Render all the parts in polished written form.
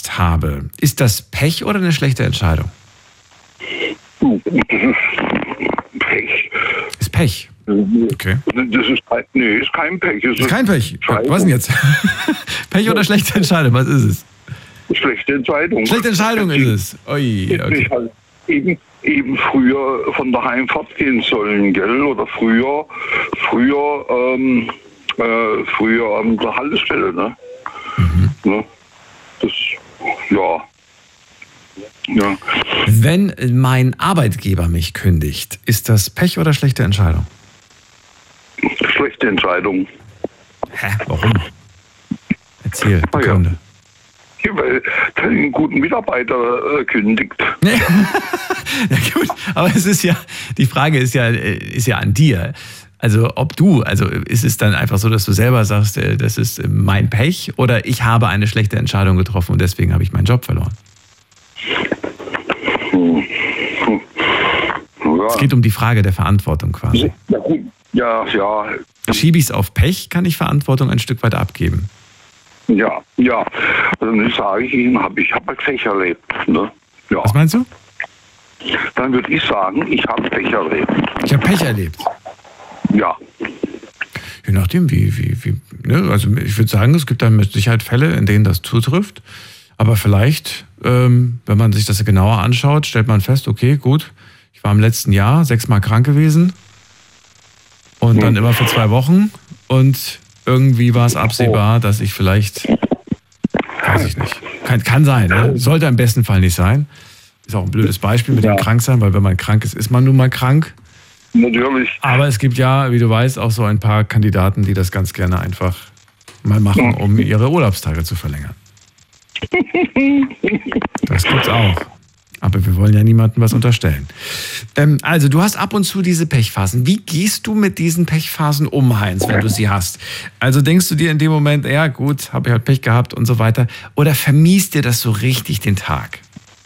verpasst habe. Ist das Pech oder eine schlechte Entscheidung? Das ist Pech. Ist Pech. Okay. Das ist kein Pech. Ist kein Pech. Was denn jetzt? Pech oder schlechte Entscheidung? Was ist es? Schlechte Entscheidung. Schlechte Entscheidung ist es. Ui, okay. Ich halt eben früher von daheim fortgehen sollen, gell? Oder früher an der Haltestelle, ne? Ne? Das, ja. Wenn mein Arbeitgeber mich kündigt, ist das Pech oder schlechte Entscheidung? Schlechte Entscheidung. Hä? Warum? Erzähl, Gründe. Ja, weil er einen guten Mitarbeiter kündigt. Ja gut, aber es ist ja, die Frage ist ja an dir. Also ist es dann einfach so, dass du selber sagst, das ist mein Pech oder ich habe eine schlechte Entscheidung getroffen und deswegen habe ich meinen Job verloren? Ja. Es geht um die Frage der Verantwortung quasi. Ja. Schiebe ich es auf Pech, kann ich Verantwortung ein Stück weit abgeben. Ja. Dann sage ich Ihnen, ich habe Pech erlebt. Ne? Ja. Was meinst du? Dann würde ich sagen, ich habe Pech erlebt. Ich habe Pech erlebt? Ja. Je nachdem, wie ne? Also ich würde sagen, es gibt dann mit Sicherheit Fälle, in denen das zutrifft. Aber vielleicht, wenn man sich das genauer anschaut, stellt man fest, okay, gut, ich war im letzten Jahr 6-mal krank gewesen und dann immer für 2 Wochen und irgendwie war es absehbar, dass ich vielleicht, weiß ich nicht, kann sein, ne? Sollte im besten Fall nicht sein. Ist auch ein blödes Beispiel mit dem Kranksein, weil wenn man krank ist man nun mal krank. Natürlich. Aber es gibt ja, wie du weißt, auch so ein paar Kandidaten, die das ganz gerne einfach mal machen, um ihre Urlaubstage zu verlängern. Das gibt's auch. Aber wir wollen ja niemandem was unterstellen. Also, du hast ab und zu diese Pechphasen. Wie gehst du mit diesen Pechphasen um, Heinz, wenn du sie hast? Also denkst du dir in dem Moment, ja gut, habe ich halt Pech gehabt und so weiter? Oder vermiest dir das so richtig den Tag?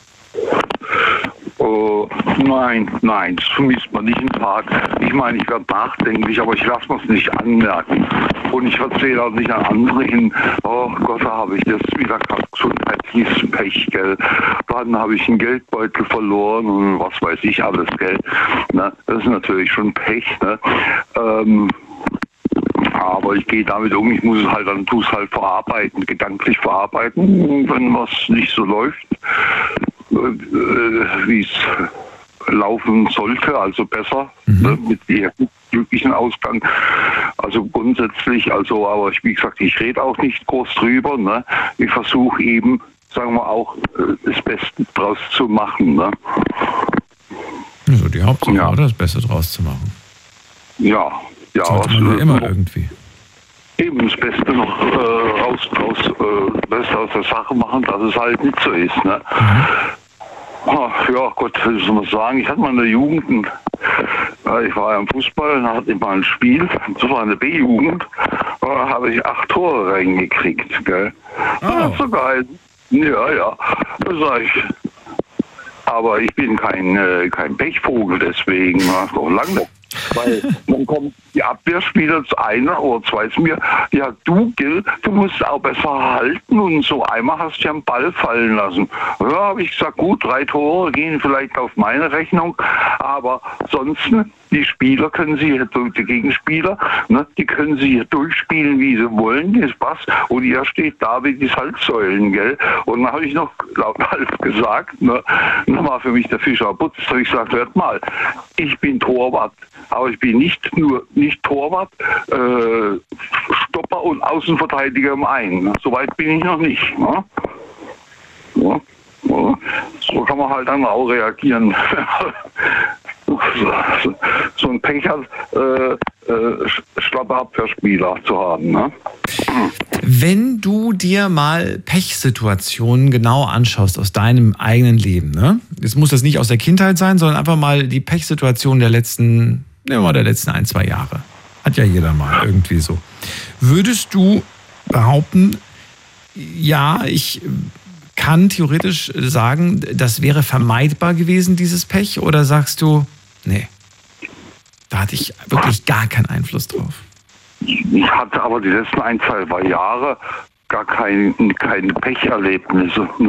Nein, das vermisst man nicht einen Tag. Ich meine, ich werde nachdenklich, aber ich lasse mir es nicht anmerken. Und ich erzähle auch nicht an andere hin, oh Gott, da habe ich das wieder gehabt, gesundheitliches Pech, gell. Dann habe ich einen Geldbeutel verloren und was weiß ich alles, gell. Ne? Das ist natürlich schon Pech, ne? Aber ich gehe damit um, ich muss es halt dann verarbeiten, gedanklich verarbeiten, wenn was nicht so läuft, wie es laufen sollte, also besser, mit dem glücklichen Ausgang. Also grundsätzlich, aber wie gesagt, ich rede auch nicht groß drüber. Ne? Ich versuche eben, sagen wir auch, das Beste draus zu machen. Ne? Also die Hauptsache, oder? Das Beste draus zu machen. Ja. Sollte man ja immer irgendwie. Eben das Beste noch Beste aus der Sache machen, dass es halt nicht so ist. Ne? Ja, Gott, was soll man sagen? Ich hatte mal in der Jugend, ich war ja im Fußball, dann hatte ich mal ein Spiel, das war eine B-Jugend, da habe ich 8 Tore reingekriegt, gell? Das ist so geil. Ja, das sag ich. Aber ich bin kein Pechvogel, deswegen war es noch lange. Weil dann kommt die Abwehrspieler zu einer oder zwei zu mir, ja du, Gil, du musst auch besser halten und so, einmal hast du ja einen Ball fallen lassen. Ja, habe ich gesagt, gut, 3 Tore gehen vielleicht auf meine Rechnung, aber sonst, die Spieler können sie hier, die Gegenspieler, ne, die können sie hier durchspielen, wie sie wollen, das passt, und ihr steht da wie die Salzsäulen, gell, und dann habe ich noch halb gesagt, ne, nochmal für mich der Fischer Putz, habe ich gesagt, hört mal, ich bin Torwart, aber ich bin nicht Torwart, Stopper und Außenverteidiger im einen. Soweit bin ich noch nicht. Ne? Ja. So kann man halt dann auch reagieren. So ein Pech hat, schlappe Abwehrspieler zu haben. Ne? Wenn du dir mal Pechsituationen genau anschaust aus deinem eigenen Leben, ne? Jetzt muss das nicht aus der Kindheit sein, sondern einfach mal die Pechsituation der letzten 1-2 Jahre. Hat ja jeder mal irgendwie so. Würdest du behaupten, ja, ich kann theoretisch sagen, das wäre vermeidbar gewesen, dieses Pech? Oder sagst du, nee, da hatte ich wirklich gar keinen Einfluss drauf? Ich hatte aber die letzten 1-2 Jahre gar keine Pecherlebnisse.